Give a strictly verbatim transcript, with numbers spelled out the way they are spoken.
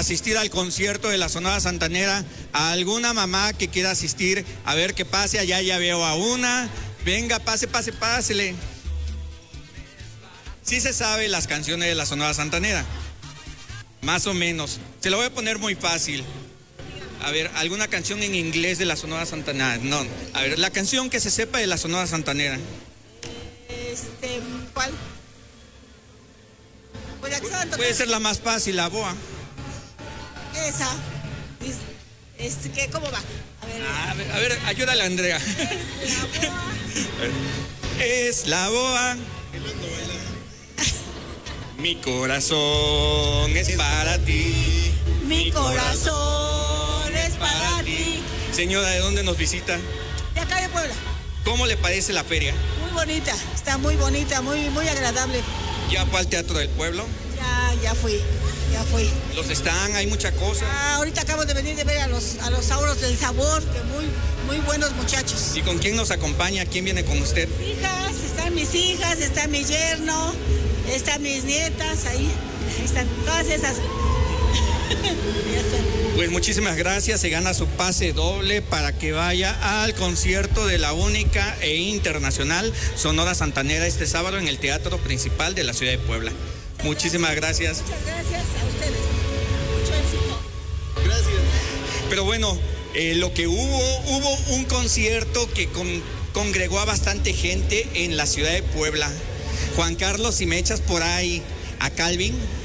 asistir al concierto de la Sonora Santanera. A alguna mamá que quiera asistir, a ver que pase, allá ya veo a una. Venga, pase, pase, pásele. Sí se sabe las canciones de la Sonora Santanera, más o menos. Se lo voy a poner muy fácil. A ver, ¿alguna canción en inglés de la Sonora Santanera? No. A ver, la canción que se sepa de la Sonora Santanera. Este, ¿cuál? Pues la que estaban Puede ser la más fácil, La Boa. Esa. Este, ¿qué? ¿Cómo va? A ver, A ver, a ver, ayúdale, Andrea. la boa. Es la boa. Mi corazón es para ti. Mi corazón es para ti. Señora, ¿de dónde nos visita? De acá de Puebla. ¿Cómo le parece la feria? Muy bonita, está muy bonita, muy, muy agradable. ¿Ya fue al Teatro del Pueblo? Ya, ya fui, ya fui. Los están, hay mucha cosa. Ah, ahorita acabo de venir de ver a los, a los Sauros del Sabor, que muy, muy buenos muchachos. ¿Y con quién nos acompaña? ¿Quién viene con usted? Hijas, están mis hijas, está mi yerno, están mis nietas, ahí, ahí están todas esas. Pues muchísimas gracias, se gana su pase doble para que vaya al concierto de la única e internacional Sonora Santanera este sábado en el Teatro Principal de la ciudad de Puebla. Muchas muchísimas gracias. Muchas gracias a ustedes. Mucho éxito. Gracias. Pero bueno, eh, lo que hubo, hubo un concierto que con, congregó a bastante gente en la ciudad de Puebla. Juan Carlos, si me echas por ahí a Calvin.